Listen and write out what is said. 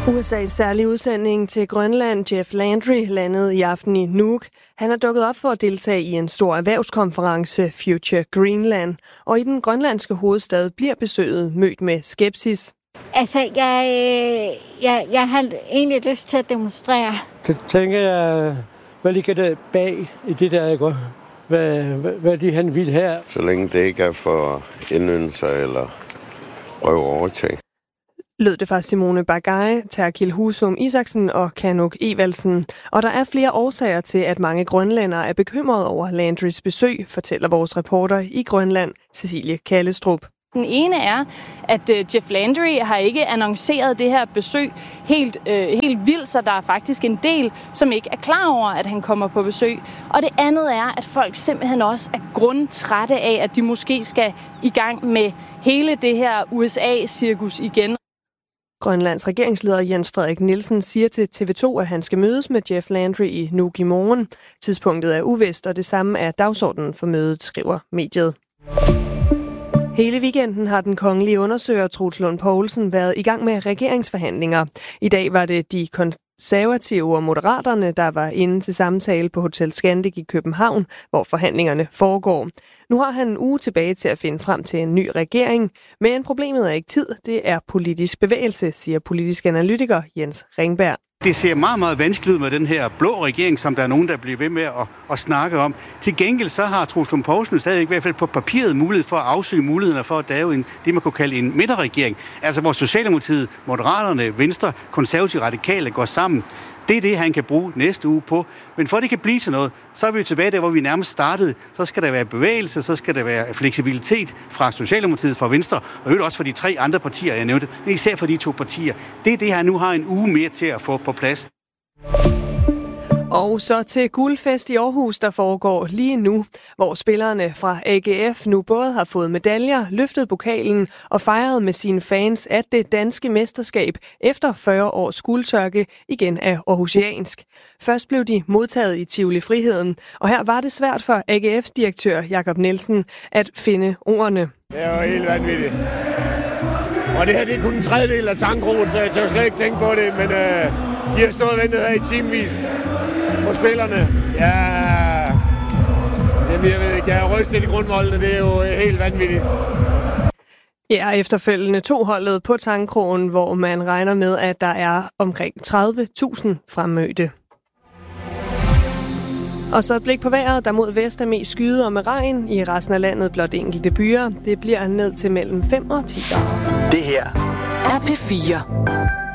USA's særlige udsending til Grønland, Jeff Landry, landede i aften i Nuuk. Han er dukket op for at deltage i en stor erhvervskonference, Future Greenland. Og i den grønlandske hovedstad bliver besøget mødt med skepsis. Altså, jeg har egentlig lyst til at demonstrere. Det tænker jeg, hvad ligger der bag i det der, ikke? Hvad de han vil her? Så længe det ikke er for indyndelser eller prøve at overtage. Lød det fra Simone Bagay, Terkil Husum Isaksen og Kanuk Evaldsen. Og der er flere årsager til, at mange grønlændere er bekymrede over Landrys besøg, fortæller vores reporter i Grønland, Cecilie Kallestrup. Den ene er, at Jeff Landry har ikke annonceret det her besøg helt vildt, så der er faktisk en del, som ikke er klar over, at han kommer på besøg. Og det andet er, at folk simpelthen også er grundtrætte af, at de måske skal i gang med hele det her USA-cirkus igen. Grønlands regeringsleder Jens Frederik Nielsen siger til TV2, at han skal mødes med Jeff Landry i Nuuk i morgen. Tidspunktet er uvist, og det samme er dagsordenen for mødet, skriver mediet. Hele weekenden har den kongelige undersøger Troels Lund Poulsen været i gang med regeringsforhandlinger. I dag var det de konservative og moderaterne, der var inde til samtale på Hotel Scandic i København, hvor forhandlingerne foregår. Nu har han en uge tilbage til at finde frem til en ny regering, men problemet er ikke tid, det er politisk bevægelse, siger politisk analytiker Jens Ringberg. Det ser meget, meget vanskeligt ud med den her blå regering, som der er nogen, der bliver ved med at snakke om. Til gengæld så har Troels Lund Poulsen stadig i hvert fald på papiret mulighed for at afsøge mulighederne for at lave det, man kunne kalde en midterregering. Altså hvor Socialdemokratiet, Moderaterne, Venstre, Konservative, Radikale går sammen. Det er det, han kan bruge næste uge på. Men for at det kan blive til noget, så er vi tilbage der, hvor vi nærmest startede. Så skal der være bevægelse, så skal der være fleksibilitet fra Socialdemokratiet, fra Venstre, og også fra de 3 andre partier, jeg nævnte, men især for de 2 partier. Det er det, han nu har en uge mere til at få på plads. Og så til guldfest i Aarhus, der foregår lige nu, hvor spillerne fra AGF nu både har fået medaljer, løftet pokalen og fejret med sine fans, at det danske mesterskab efter 40 års guldtørke igen er aarhusiansk. Først blev de modtaget i Tivoli Friheden, og her var det svært for AGF's direktør Jakob Nielsen at finde ordene. Det er jo helt vanvittigt. Og det her det er kun en tredjedel af tankroen, så jeg tør slet ikke tænke på det, men de har stået og ventet her i timevis på spillerne. Ja, jeg ved ikke, jeg har rystet i grundvoldene, det er jo helt vanvittigt. Ja, efterfølgende tog holdet på Tangkrogen, hvor man regner med, at der er omkring 30.000 fremmødte. Og så et blik på vejret, der mod vest er mest skyde og med regn. I resten af landet blot enkelte byer. Det bliver ned til mellem 5 og 10 grader. Det her er P4.